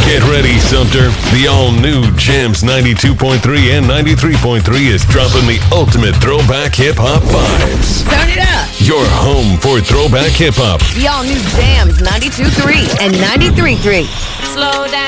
Get ready, Sumter. The all-new Jams 92.3 and 93.3 is dropping the ultimate throwback hip-hop vibes. Turn it up. Your home for throwback hip-hop. The all-new Jams 92.3 and 93.3. Slow down.